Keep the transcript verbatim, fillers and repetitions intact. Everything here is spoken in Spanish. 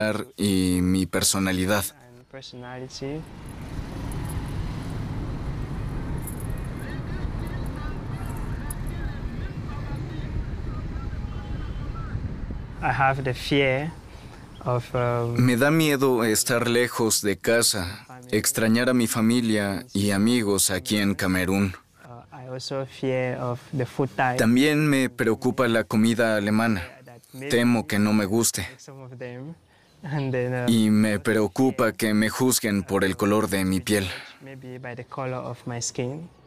y mi personalidad. and personality. I have the fear of um, Me da miedo estar lejos de casa, extrañar a mi familia y amigos aquí en Camerún. uh, I also fear of the food type. También me preocupa la comida alemana. That maybe Temo que no me guste. like some of them, and then uh, Y me preocupa que me juzguen por el color de mi piel. maybe by the color of my skin.